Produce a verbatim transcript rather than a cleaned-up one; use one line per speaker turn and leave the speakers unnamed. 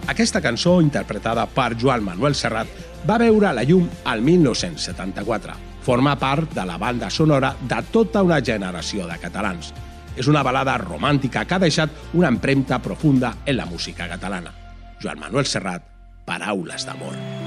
Aquesta cançó, interpretada per Joan Manuel Serrat, va veure la llum al mil nou-cents setanta-quatre. Forma part de la banda sonora de tota una generació de catalans. És una balada romàntica que ha deixat una empremta profunda en la música catalana. Joan Manuel Serrat, Paraules d'amor.